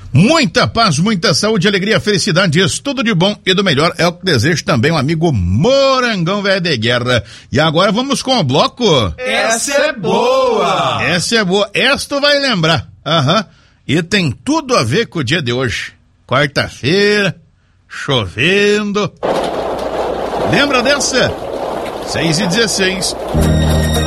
Muita paz, muita saúde, alegria, felicidade, isso tudo de bom e do melhor é o que desejo também o amigo Morangão Velho de Guerra. E agora vamos com o bloco. Essa é boa! Essa é boa, esta tu vai lembrar. E tem tudo a ver com o dia de hoje. Quarta-feira, chovendo. Lembra dessa? 6:16.